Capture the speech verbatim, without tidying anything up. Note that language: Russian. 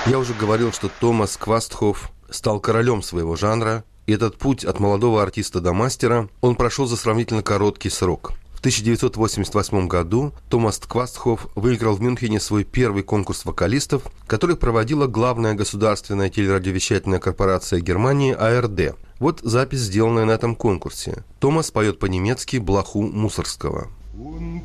Я уже говорил, что Томас Квастхоф стал королем своего жанра, и этот путь от молодого артиста до мастера он прошел за сравнительно короткий срок. В тысяча девятьсот восемьдесят восьмом году Томас Квастхоф выиграл в Мюнхене свой первый конкурс вокалистов, который проводила главная государственная телерадиовещательная корпорация Германии А Р Д. Вот запись, сделанная на этом конкурсе. Томас поет по-немецки «Блоху Мусоргского».